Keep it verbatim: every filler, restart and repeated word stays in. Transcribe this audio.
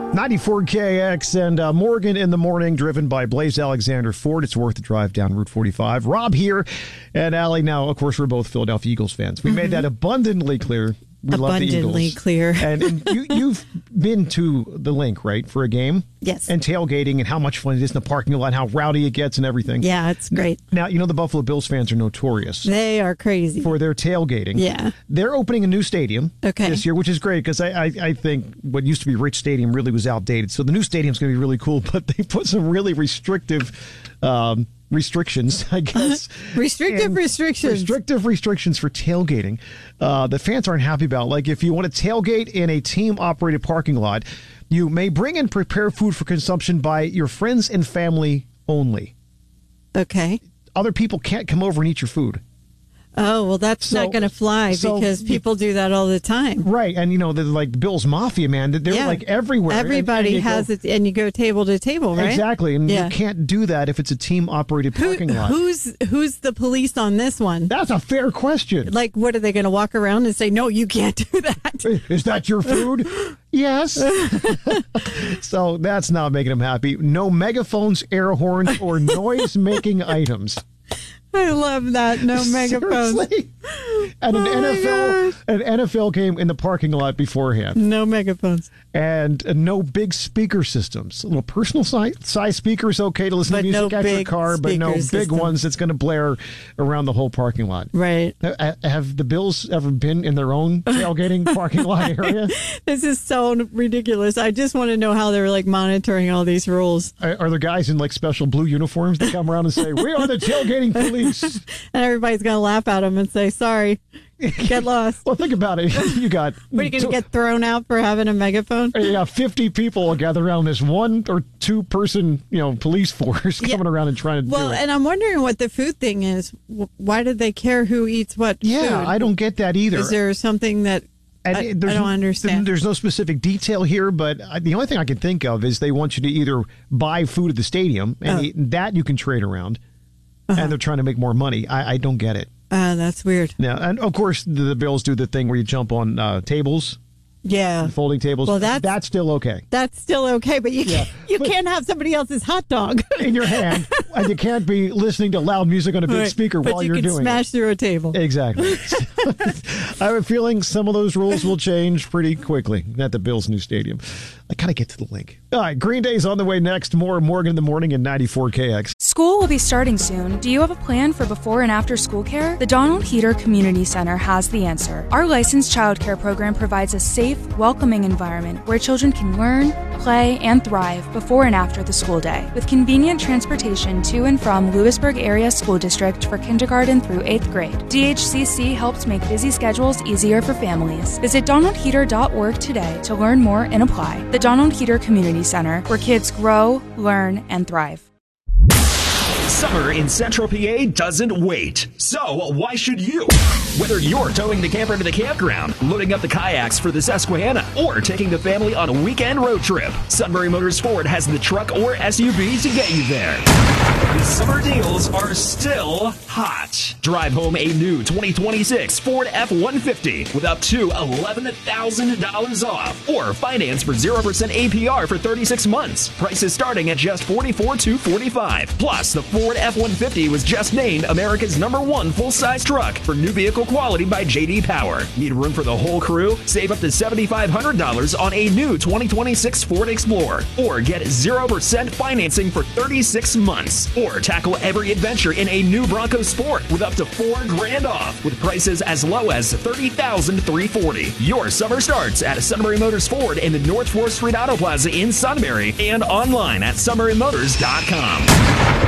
ninety-four K X and uh, Morgan in the morning, driven by Blaze Alexander Ford. It's worth the drive down Route forty-five. Rob here and Allie. Now, of course, we're both Philadelphia Eagles fans. We mm-hmm. made that abundantly clear. We love the Eagles. Abundantly clear. and and you, you've been to the Link, right, for a game? Yes. And tailgating and how much fun it is in the parking lot, how rowdy it gets and everything. Yeah, it's great. Now, you know the Buffalo Bills fans are notorious. They are crazy. For their tailgating. Yeah. They're opening a new stadium okay. this year, which is great because I, I, I think what used to be Rich Stadium really was outdated. So the new stadium's going to be really cool, but they put some really restrictive um restrictions, I guess. restrictive and restrictions. Restrictive restrictions for tailgating. Uh, the fans aren't happy about. Like, if you want to tailgate in a team-operated parking lot, you may bring and prepare food for consumption by your friends and family only. Okay. Other people can't come over and eat your food. Oh, well, that's so, not going to fly so because people do that all the time. Right. And, you know, the, like Bill's Mafia, man, they're yeah. like everywhere. Everybody and, and has go, it, and you go table to table, right? Exactly. And yeah. you can't do that if it's a team-operated parking Who, lot. Who's who's the police on this one? That's a fair question. Like, what are they going to walk around and say, no, you can't do that? Is that your food? Yes. So that's not making them happy. No megaphones, air horns, or noise-making items. I love that. No megaphones. Seriously? And an oh N F L an N F L game in the parking lot beforehand. No megaphones. And uh, no big speaker systems. A little personal size, size speaker is okay to listen but to music no at your car, but no big system. ones that's going to blare around the whole parking lot. Right. Uh, have the Bills ever been in their own tailgating parking lot area? This is so ridiculous. I just want to know how they're like monitoring all these rules. Are, are there guys in like special blue uniforms that come around and say, "We are the tailgating police"? And everybody's going to laugh at them and say, sorry, get lost. Well, think about it. You got... What, are you going to get thrown out for having a megaphone? Yeah, fifty people will gather around this one or two person, you know, police force yeah. coming around and trying to well, do it. Well, and I'm wondering what the food thing is. Why did they care who eats what yeah, food? I don't get that either. Is there something that... And I, I don't understand. There's no specific detail here, but I, the only thing I can think of is they want you to either buy food at the stadium, and oh. eat, that you can trade around, uh-huh. and they're trying to make more money. I, I don't get it. Uh, that's weird. Yeah, and of course the, the Bills do the thing where you jump on uh, tables. Yeah. Folding tables. Well, that's, that's still okay. That's still okay, but you, yeah. can't, you but can't have somebody else's hot dog in your hand, and you can't be listening to loud music on a big right. speaker but while you you're can doing smash it. through a table. Exactly. I have a feeling some of those rules will change pretty quickly at the Bills' new stadium. I gotta get to the Link. All right, Green Day's on the way next. More Morgan in the Morning in ninety-four K X. School will be starting soon. Do you have a plan for before and after school care? The Donald Heater Community Center has the answer. Our licensed childcare program provides a safe, welcoming environment where children can learn, play, and thrive before and after the school day. With convenient transportation to and from Lewisburg Area School District for kindergarten through eighth grade. D H C C helps make busy schedules easier for families. Visit donald heater dot org today to learn more and apply. The Donald Heater Community Center, where kids grow, learn, and thrive. Summer in Central P A doesn't wait. So why should you? Whether you're towing the camper to the campground, loading up the kayaks for the Susquehanna, or taking the family on a weekend road trip, Sunbury Motors Ford has the truck or S U V to get you there. The summer deals are still hot. Drive home a new twenty twenty-six Ford F one fifty with up to eleven thousand dollars off, or finance for zero percent A P R for thirty-six months. Prices starting at just forty-four thousand two hundred forty-five dollars. Plus, the Ford F one fifty was just named America's number one full-size truck for new vehicle quality by J D Power. Need room for the whole crew? Save up to seven thousand five hundred dollars on a new twenty twenty-six Ford Explorer, or get zero percent financing for thirty-six months. Or tackle every adventure in a new Bronco Sport with up to four grand off, with prices as low as thirty thousand three hundred forty dollars. Your summer starts at Sunbury Motors Ford in the North fourth Street Auto Plaza in Sunbury, and online at sunbury motors dot com.